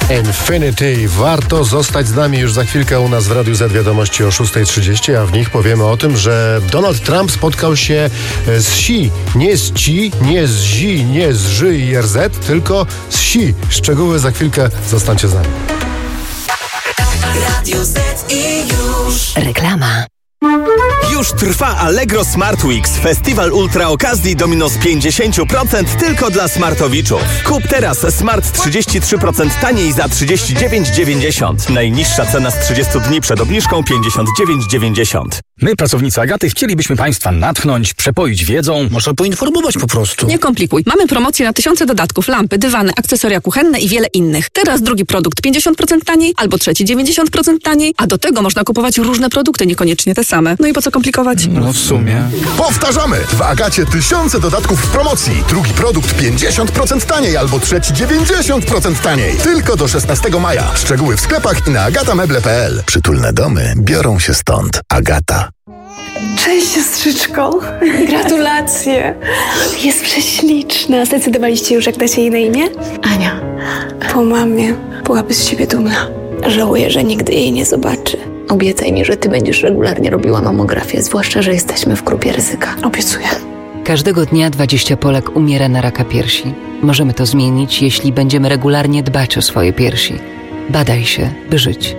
Infinity. Warto zostać z nami już za chwilkę u nas w Radiu Z wiadomości o 6:30, a w nich powiemy o tym, że Donald Trump spotkał się z Xi. Nie z Ci, nie z Zi, nie z Ży i RZ, tylko z Xi. Szczegóły za chwilkę, zostańcie z nami. Radio Z i już reklama. Już trwa Allegro Smart Weeks. Festiwal ultra okazji do minus 50% tylko dla smartowiczów. Kup teraz smart 33% taniej za 39,90. Najniższa cena z 30 dni przed obniżką 59,90. My, pracownicy Agaty, chcielibyśmy Państwa natchnąć, przepoić wiedzą. Może poinformować po prostu. Nie komplikuj. Mamy promocję na tysiące dodatków, lampy, dywany, akcesoria kuchenne i wiele innych. Teraz drugi produkt 50% taniej, albo trzeci 90% taniej, a do tego można kupować różne produkty, niekoniecznie te same. No i po co komplikować? No w sumie. Powtarzamy! W Agacie tysiące dodatków w promocji. Drugi produkt 50% taniej, albo trzeci 90% taniej. Tylko do 16 maja. Szczegóły w sklepach i na agatameble.pl. Przytulne domy biorą się stąd. Agata. Cześć, siostrzyczko. Gratulacje. Jest prześliczna. Zdecydowaliście już, jak dacie jej na imię? Ania. Po mamie byłaby z siebie dumna. Żałuję, że nigdy jej nie zobaczy. Obiecaj mi, że ty będziesz regularnie robiła mamografię, zwłaszcza, że jesteśmy w grupie ryzyka. Obiecuję. Każdego dnia 20 Polek umiera na raka piersi. Możemy to zmienić, jeśli będziemy regularnie dbać o swoje piersi. Badaj się, by żyć.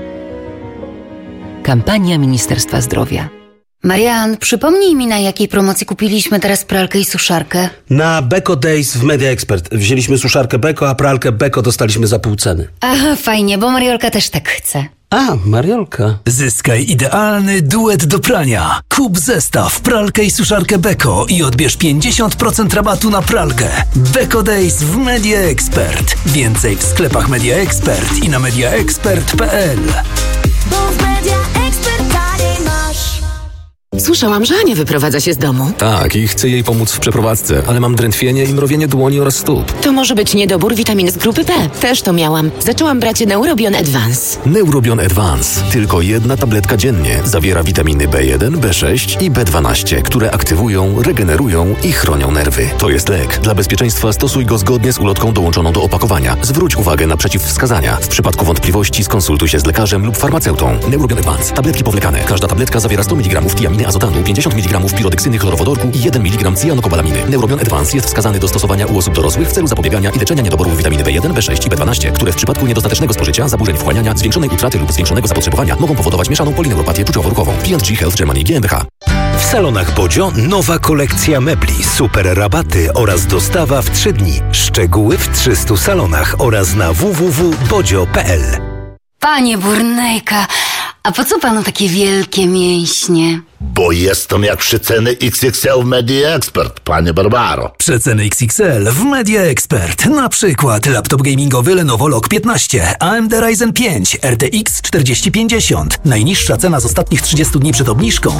Kampania Ministerstwa Zdrowia. Marian, przypomnij mi, na jakiej promocji kupiliśmy teraz pralkę i suszarkę. Na Beko Days w Media Expert. Wzięliśmy suszarkę Beko, a pralkę Beko dostaliśmy za pół ceny. Aha, fajnie, bo Mariolka też tak chce. A, Mariolka. Zyskaj idealny duet do prania. Kup zestaw pralkę i suszarkę Beko i odbierz 50% rabatu na pralkę. Beko Days w Media Expert. Więcej w sklepach Media Expert i na mediaexpert.pl. Bo w Media Expert taniej masz. Słyszałam, że Ania wyprowadza się z domu. Tak, i chcę jej pomóc w przeprowadzce, ale mam drętwienie i mrowienie dłoni oraz stóp. To może być niedobór witamin z grupy B. Też to miałam. Zaczęłam brać Neurobion Advance. Neurobion Advance. Tylko jedna tabletka dziennie. Zawiera witaminy B1, B6 i B12, które aktywują, regenerują i chronią nerwy. To jest lek. Dla bezpieczeństwa stosuj go zgodnie z ulotką dołączoną do opakowania. Zwróć uwagę na przeciwwskazania. W przypadku wątpliwości skonsultuj się z lekarzem lub farmaceutą. Neurobion Advance. Tabletki powlekane. Każda tabletka zawiera 100 mg tiaminy azotanu, 50 mg pirodeksyny chlorowodorku i 1 mg cyjanokobalaminy. Neurobion Advance jest wskazany do stosowania u osób dorosłych w celu zapobiegania i leczenia niedoborów witaminy B1, B6 i B12, które w przypadku niedostatecznego spożycia, zaburzeń wchłaniania, zwiększonej utraty lub zwiększonego zapotrzebowania mogą powodować mieszaną polineuropatię czuciowo-ruchową. P&G Health Germany GmbH. W salonach Bodzio nowa kolekcja mebli, super rabaty oraz dostawa w 3 dni. Szczegóły w 300 salonach oraz na www.bodzio.pl. Panie Burnejka, a po co panu takie wielkie mięśnie? Bo jestem jak przeceny XXL w Media Expert, panie Barbaro. Przeceny XXL w Media Expert. Na przykład laptop gamingowy Lenovo Log 15, AMD Ryzen 5, RTX 4050. Najniższa cena z ostatnich 30 dni przed obniżką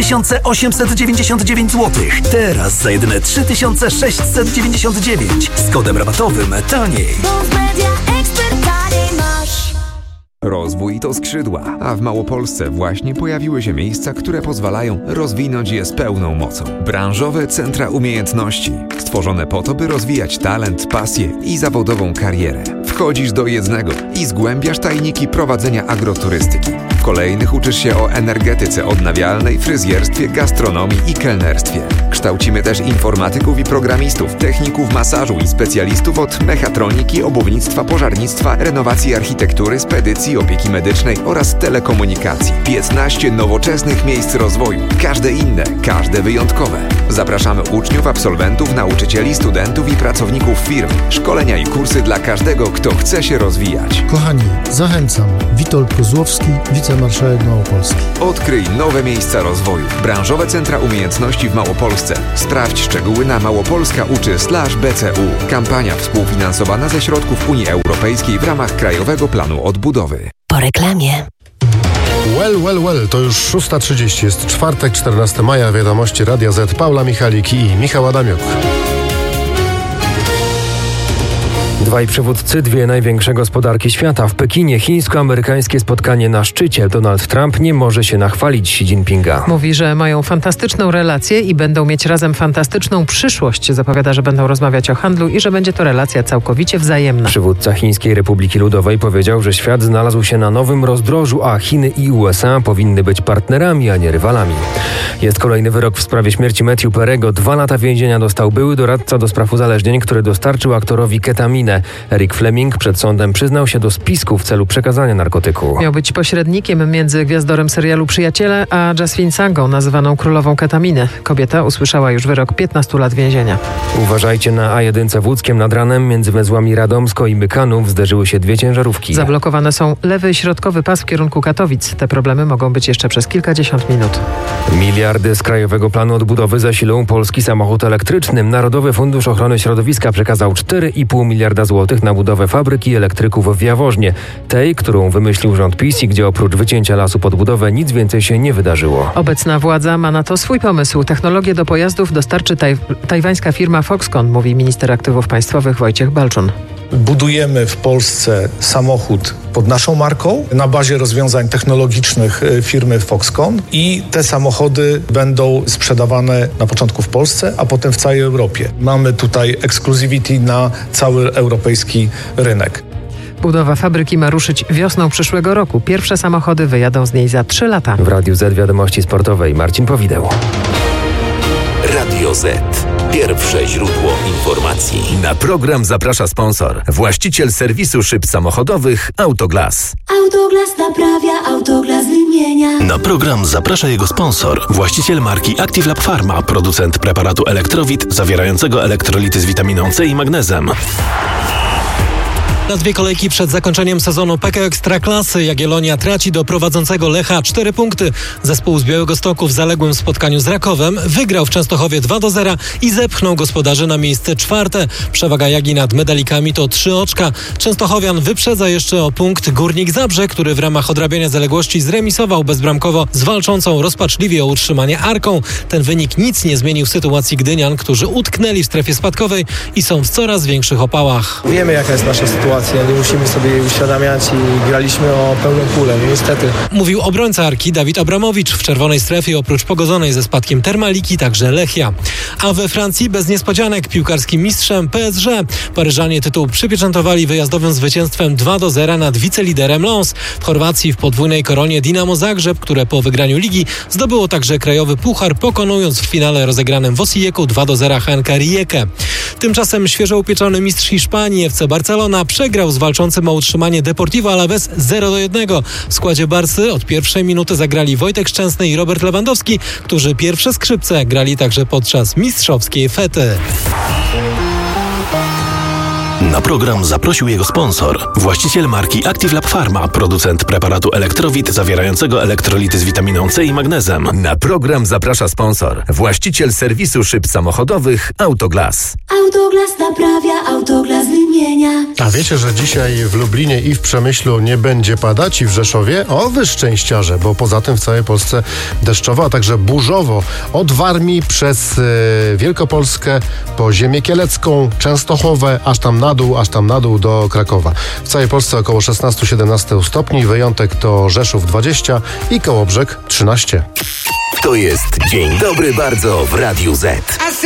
3899 zł. Teraz za jedyne 3699. Z kodem rabatowym taniej. Bo w Media Expert taniej masz. Rozwój to skrzydła, a w Małopolsce właśnie pojawiły się miejsca, które pozwalają rozwinąć je z pełną mocą. Branżowe centra umiejętności, stworzone po to, by rozwijać talent, pasję i zawodową karierę. Wchodzisz do jednego i zgłębiasz tajniki prowadzenia agroturystyki. W kolejnych uczysz się o energetyce odnawialnej, fryzjerstwie, gastronomii i kelnerstwie. Kształcimy też informatyków i programistów, techników masażu i specjalistów od mechatroniki, obuwnictwa, pożarnictwa, renowacji architektury, spedycji, opieki medycznej oraz telekomunikacji. 15 nowoczesnych miejsc rozwoju. Każde inne, każde wyjątkowe. Zapraszamy uczniów, absolwentów, nauczycieli, studentów i pracowników firm. Szkolenia i kursy dla każdego, kto chce się rozwijać. Kochani, zachęcam. Witold Kozłowski, wicemarszałek Małopolski. Odkryj nowe miejsca rozwoju. Branżowe centra umiejętności w Małopolsce. Sprawdź szczegóły na małopolska.uczy/BCU. Kampania współfinansowana ze środków Unii Europejskiej w ramach Krajowego Planu Odbudowy. Po reklamie. Well, to już 6:30. Jest czwartek, 14 maja. Wiadomości Radia Z. Paula Michalik i Michał Adamiuk. Dwaj przywódcy, dwie największe gospodarki świata. W Pekinie chińsko-amerykańskie spotkanie na szczycie. Donald Trump nie może się nachwalić Xi Jinpinga. Mówi, że mają fantastyczną relację i będą mieć razem fantastyczną przyszłość. Zapowiada, że będą rozmawiać o handlu i że będzie to relacja całkowicie wzajemna. Przywódca Chińskiej Republiki Ludowej powiedział, że świat znalazł się na nowym rozdrożu, a Chiny i USA powinny być partnerami, a nie rywalami. Jest kolejny wyrok w sprawie śmierci Matthew Perry'ego. 2 lata więzienia dostał były doradca do spraw uzależnień, który dostarczył aktorowi ketaminę. Eric Fleming przed sądem przyznał się do spisku w celu przekazania narkotyku. Miał być pośrednikiem między gwiazdorem serialu Przyjaciele a Jasmine Sangą, nazywaną królową ketaminy. Kobieta usłyszała już wyrok 15 lat więzienia. Uważajcie na A1 w Łódzkiem. Nad ranem między węzłami Radomsko i Mykanów zderzyły się 2 ciężarówki. Zablokowane są lewy i środkowy pas w kierunku Katowic. Te problemy mogą być jeszcze przez kilkadziesiąt minut. Miliardy z Krajowego Planu Odbudowy zasilą polski samochód elektryczny. Narodowy Fundusz Ochrony Środowiska przekazał 4,5 miliarda złotych na budowę fabryki elektryków w Jaworznie. Tej, którą wymyślił rząd PiS i gdzie oprócz wycięcia lasu pod budowę nic więcej się nie wydarzyło. Obecna władza ma na to swój pomysł. Technologię do pojazdów dostarczy tajwańska firma Foxconn, mówi minister aktywów państwowych Wojciech Balczun. Budujemy w Polsce samochód pod naszą marką na bazie rozwiązań technologicznych firmy Foxconn i te samochody będą sprzedawane na początku w Polsce, a potem w całej Europie. Mamy tutaj exclusivity na cały europejski rynek. Budowa fabryki ma ruszyć wiosną przyszłego roku. Pierwsze samochody wyjadą z niej za 3 lata. W Radiu Z wiadomości sportowej Marcin Powideł. Radio Z. Pierwsze źródło informacji. Na program zaprasza sponsor. Właściciel serwisu szyb samochodowych Autoglas. Autoglas naprawia, Autoglas wymienia. Na program zaprasza jego sponsor. Właściciel marki Active Lab Pharma. Producent preparatu Elektrowit zawierającego elektrolity z witaminą C i magnezem. Na 2 kolejki przed zakończeniem sezonu PKO Ekstraklasy Jagiellonia traci do prowadzącego Lecha 4 punkty. Zespół z Białegostoku w zaległym spotkaniu z Rakowem wygrał w Częstochowie 2-0 i zepchnął gospodarzy na miejsce 4. Przewaga Jagi nad medalikami to 3 oczka. Częstochowian wyprzedza jeszcze o punkt Górnik Zabrze, który w ramach odrabiania zaległości zremisował bezbramkowo z walczącą rozpaczliwie o utrzymanie Arką. Ten wynik nic nie zmienił w sytuacji Gdynian, którzy utknęli w strefie spadkowej i są w coraz większych opałach. Wiemy, jaka jest nasza sytuacja. Nie musimy sobie jej uświadamiać i graliśmy o pełną kulę, niestety. Mówił obrońca Arki Dawid Abramowicz. W czerwonej strefie oprócz pogodzonej ze spadkiem Termaliki także Lechia. A we Francji bez niespodzianek piłkarskim mistrzem PSG. Paryżanie tytuł przypieczętowali wyjazdowym zwycięstwem 2-0 nad wiceliderem Lens. W Chorwacji w podwójnej koronie Dinamo Zagrzeb, które po wygraniu ligi zdobyło także krajowy puchar, pokonując w finale rozegranym w Osijeku 2-0 HNK Rijeke. Tymczasem świeżo upieczony mistrz Hiszpanii FC Barcelona przegrał z walczącym o utrzymanie Deportivo Alaves 0-1. W składzie Barcy od pierwszej minuty zagrali Wojtek Szczęsny i Robert Lewandowski, którzy pierwsze skrzypce grali także podczas mistrzowskiej fety. Na program zaprosił jego sponsor. Właściciel marki Active Lab Pharma. Producent preparatu Elektrowit zawierającego elektrolity z witaminą C i magnezem. Na program zaprasza sponsor. Właściciel serwisu szyb samochodowych Autoglas. Autoglas naprawia, Autoglas wymienia. A wiecie, że dzisiaj w Lublinie i w Przemyślu nie będzie padać i w Rzeszowie? O, wy szczęściarze, bo poza tym w całej Polsce deszczowo, a także burzowo. Od Warmii przez Wielkopolskę po Ziemię Kielecką, Częstochowę, aż tam na dół do Krakowa. W całej Polsce około 16-17 stopni. Wyjątek to Rzeszów 20 i Kołobrzeg 13. To jest Dzień Dobry Bardzo w Radiu Z.